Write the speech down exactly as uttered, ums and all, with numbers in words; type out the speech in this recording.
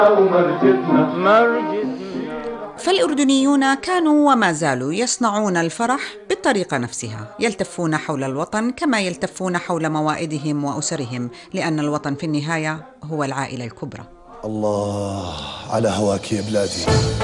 فالأردنيون كانوا وما زالوا يصنعون الفرح بالطريقة نفسها، يلتفون حول الوطن كما يلتفون حول موائدهم وأسرهم، لأن الوطن في النهاية هو العائلة الكبرى. الله على هواك يا بلادي.